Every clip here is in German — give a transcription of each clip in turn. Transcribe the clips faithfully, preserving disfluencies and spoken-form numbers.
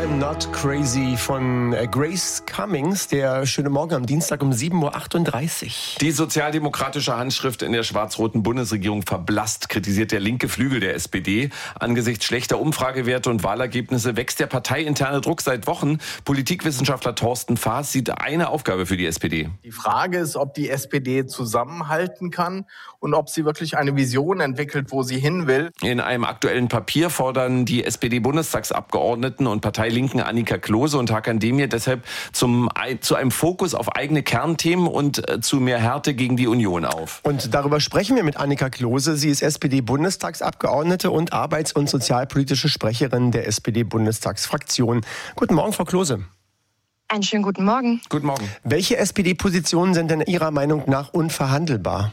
I'm Not Crazy von Grace Cummings. Der schöne Morgen am Dienstag um sieben Uhr achtunddreißig. Die sozialdemokratische Handschrift in der schwarz-roten Bundesregierung verblasst, kritisiert der linke Flügel der S P D. Angesichts schlechter Umfragewerte und Wahlergebnisse wächst der parteiinterne Druck seit Wochen. Politikwissenschaftler Thorsten Faas sieht eine Aufgabe für die S P D. Die Frage ist, ob die S P D zusammenhalten kann und ob sie wirklich eine Vision entwickelt, wo sie hin will. In einem aktuellen Papier fordern die S P D-Bundestagsabgeordneten und Parteilinken Annika Klose und Hakan Demir deshalb zum, zu einem Fokus auf eigene Kernthemen und zu mehr Härte gegen die Union auf. Und darüber sprechen wir mit Annika Klose. Sie ist S P D-Bundestagsabgeordnete und arbeits- und sozialpolitische Sprecherin der S P D-Bundestagsfraktion. Guten Morgen, Frau Klose. Einen schönen guten Morgen. Guten Morgen. Welche S P D-Positionen sind denn Ihrer Meinung nach unverhandelbar?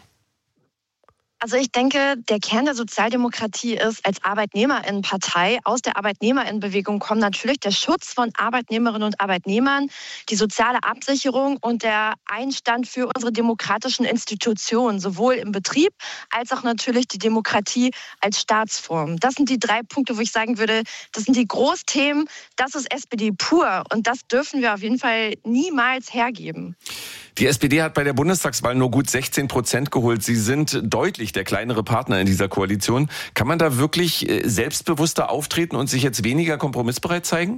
Also ich denke, der Kern der Sozialdemokratie ist, als Arbeitnehmerinnenpartei aus der Arbeitnehmerinnenbewegung kommt natürlich der Schutz von Arbeitnehmerinnen und Arbeitnehmern, die soziale Absicherung und der Einstand für unsere demokratischen Institutionen, sowohl im Betrieb als auch natürlich die Demokratie als Staatsform. Das sind die drei Punkte, wo ich sagen würde, das sind die Großthemen, das ist S P D pur und das dürfen wir auf jeden Fall niemals hergeben. Die S P D hat bei der Bundestagswahl nur gut sechzehn Prozent geholt. Sie sind deutlich der kleinere Partner in dieser Koalition. Kann man da wirklich selbstbewusster auftreten und sich jetzt weniger kompromissbereit zeigen?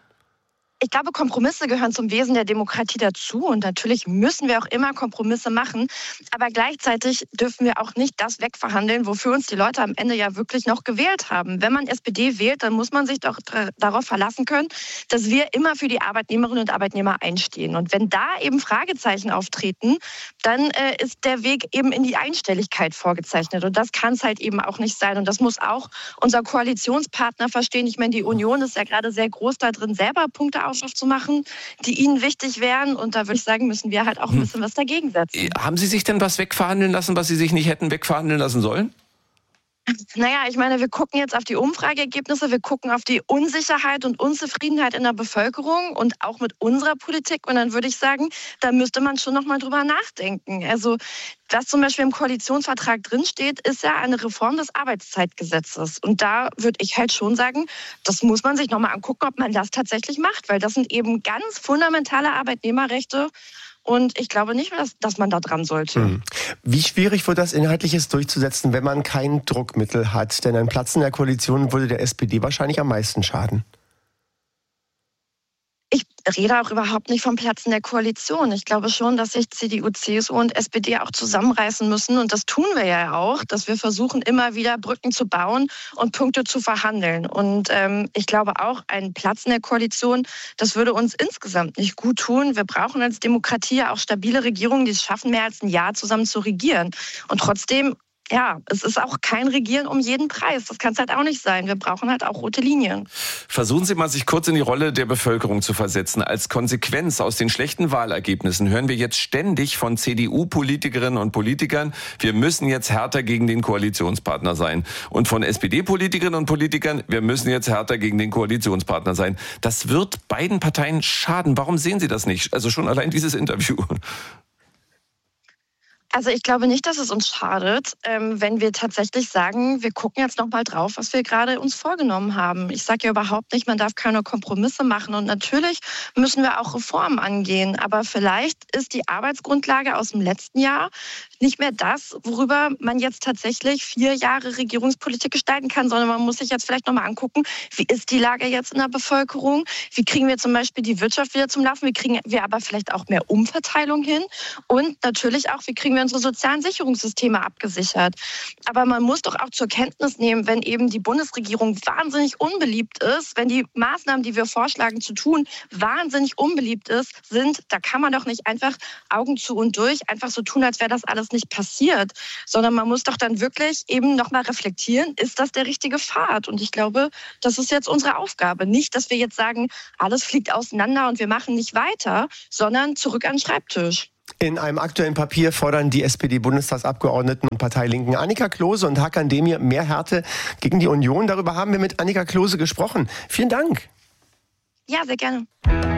Ich glaube, Kompromisse gehören zum Wesen der Demokratie dazu und natürlich müssen wir auch immer Kompromisse machen. Aber gleichzeitig dürfen wir auch nicht das wegverhandeln, wofür uns die Leute am Ende ja wirklich noch gewählt haben. Wenn man S P D wählt, dann muss man sich doch darauf verlassen können, dass wir immer für die Arbeitnehmerinnen und Arbeitnehmer einstehen. Und wenn da eben Fragezeichen auftreten, dann äh, ist der Weg eben in die Einstelligkeit vorgezeichnet. Und das kann es halt eben auch nicht sein. Und das muss auch unser Koalitionspartner verstehen. Ich meine, die Union ist ja gerade sehr groß da drin, selber Punkte zu machen, die ihnen wichtig wären. Und da würde ich sagen, müssen wir halt auch ein bisschen was dagegen setzen. Haben Sie sich denn was wegverhandeln lassen, was Sie sich nicht hätten wegverhandeln lassen sollen? Naja, ich meine, wir gucken jetzt auf die Umfrageergebnisse, wir gucken auf die Unsicherheit und Unzufriedenheit in der Bevölkerung und auch mit unserer Politik. Und dann würde ich sagen, da müsste man schon noch mal drüber nachdenken. Also was zum Beispiel im Koalitionsvertrag drinsteht, ist ja eine Reform des Arbeitszeitgesetzes. Und da würde ich halt schon sagen, das muss man sich noch mal angucken, ob man das tatsächlich macht. Weil das sind eben ganz fundamentale Arbeitnehmerrechte. Und ich glaube nicht, dass, dass man da dran sollte. Hm. Wie schwierig wird das Inhaltliches durchzusetzen, wenn man kein Druckmittel hat? Denn ein Platz in der Koalition würde der S P D wahrscheinlich am meisten schaden. Ich rede auch überhaupt nicht vom Platz in der Koalition. Ich glaube schon, dass sich C D U, C S U und S P D auch zusammenreißen müssen. Und das tun wir ja auch, dass wir versuchen, immer wieder Brücken zu bauen und Punkte zu verhandeln. Und ähm, ich glaube auch, ein Platz in der Koalition, das würde uns insgesamt nicht gut tun. Wir brauchen als Demokratie ja auch stabile Regierungen, die es schaffen, mehr als ein Jahr zusammen zu regieren. Und trotzdem, ja, es ist auch kein Regieren um jeden Preis. Das kann es halt auch nicht sein. Wir brauchen halt auch rote Linien. Versuchen Sie mal, sich kurz in die Rolle der Bevölkerung zu versetzen. Als Konsequenz aus den schlechten Wahlergebnissen hören wir jetzt ständig von C D U-Politikerinnen und Politikern, wir müssen jetzt härter gegen den Koalitionspartner sein. Und von S P D-Politikerinnen und Politikern, wir müssen jetzt härter gegen den Koalitionspartner sein. Das wird beiden Parteien schaden. Warum sehen Sie das nicht? Also schon allein dieses Interview. Also ich glaube nicht, dass es uns schadet, ähm, wenn wir tatsächlich sagen, wir gucken jetzt noch mal drauf, was wir gerade uns vorgenommen haben. Ich sage ja überhaupt nicht, man darf keine Kompromisse machen. Und natürlich müssen wir auch Reformen angehen. Aber vielleicht ist die Arbeitsgrundlage aus dem letzten Jahr nicht mehr das, worüber man jetzt tatsächlich vier Jahre Regierungspolitik gestalten kann, sondern man muss sich jetzt vielleicht noch mal angucken, wie ist die Lage jetzt in der Bevölkerung? Wie kriegen wir zum Beispiel die Wirtschaft wieder zum Laufen? Wie kriegen wir aber vielleicht auch mehr Umverteilung hin? Und natürlich auch, wie kriegen wir unsere sozialen Sicherungssysteme abgesichert? Aber man muss doch auch zur Kenntnis nehmen, wenn eben die Bundesregierung wahnsinnig unbeliebt ist, wenn die Maßnahmen, die wir vorschlagen zu tun, wahnsinnig unbeliebt ist, sind, da kann man doch nicht einfach Augen zu und durch einfach so tun, als wäre das alles nicht passiert, sondern man muss doch dann wirklich eben nochmal reflektieren, ist das der richtige Pfad? Und ich glaube, das ist jetzt unsere Aufgabe. Nicht, dass wir jetzt sagen, alles fliegt auseinander und wir machen nicht weiter, sondern zurück an den Schreibtisch. In einem aktuellen Papier fordern die S P D-Bundestagsabgeordneten und Parteilinken Annika Klose und Hakan Demir mehr Härte gegen die Union. Darüber haben wir mit Annika Klose gesprochen. Vielen Dank. Ja, sehr gerne.